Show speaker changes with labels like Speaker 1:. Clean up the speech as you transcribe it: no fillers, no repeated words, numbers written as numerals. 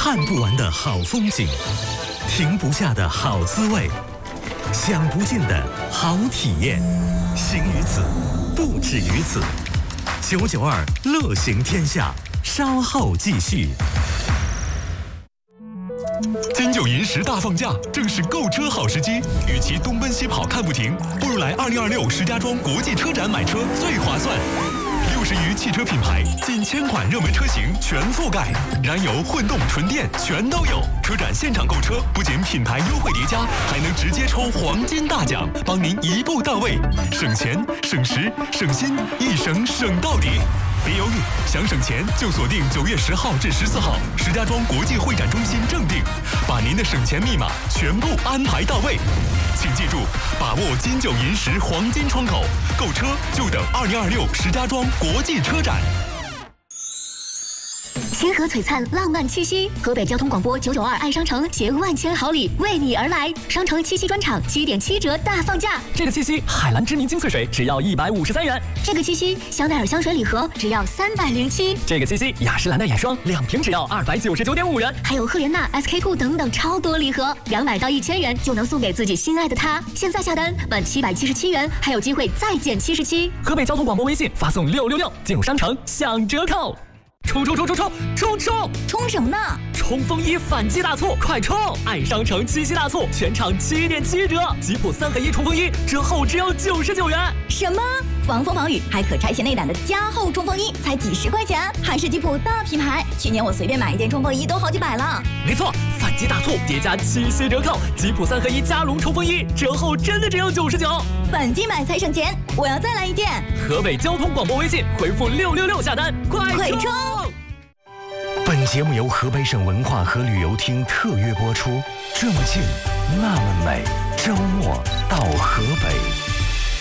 Speaker 1: 看不完的好风景，停不下的好滋味，享不尽的好体验。行于此，不止于此。992乐行天下，稍后继续。
Speaker 2: 金九银10大放假，正是购车好时机。与其东奔西跑看不停，不如来2026石家庄国际车展买车最划算。60余汽车品牌，近1000款热门车型全覆盖，燃油、混动、纯电全都有。车展现场购车，不仅品牌优惠叠加，还能直接抽黄金大奖，帮您一步到位，省钱、省时、省心，一省省到底。别犹豫，想省钱就锁定9月10号至14号，石家庄国际会展中心正定，把您的省钱密码全部安排到位。请记住，把握金九银10黄金窗口，购车就等2026石家庄国际车展。
Speaker 3: 星河璀璨，浪漫七夕。河北交通广播992爱商城携万千好礼为你而来，商城七夕专场7.7折大放价。
Speaker 4: 这个七夕，海蓝知名精粹水只要153元。
Speaker 3: 这个七夕，香奈儿香水礼盒只要307。
Speaker 4: 这个七夕，雅诗兰黛眼霜2瓶只要299.5元。
Speaker 3: 还有赫莲娜、SK2 等等超多礼盒，200到1000元就能送给自己心爱的他。现在下单满777元，还有机会再减77。
Speaker 4: 河北交通广播微信发送666，进入商城享折扣。冲！冲什么呢？冲锋衣反击大促，快冲！爱商城七夕大促，全场7.7折，吉普3合1冲锋衣折后只要99元。
Speaker 5: 什么？防风防雨还可拆卸内胆的加厚冲锋衣才几十块钱，还是吉普大品牌。去年我随便买一件冲锋衣都好几百了。
Speaker 4: 没错，反击大促叠加7夕折扣，吉普3合1加绒冲锋衣折后真的只有99。
Speaker 5: 反击买才省钱，我要再来一件。
Speaker 4: 河北交通广播微信回复666下单，快冲！
Speaker 1: 本节目由河北省文化和旅游厅特约播出。这么近，那么美，周末到河北。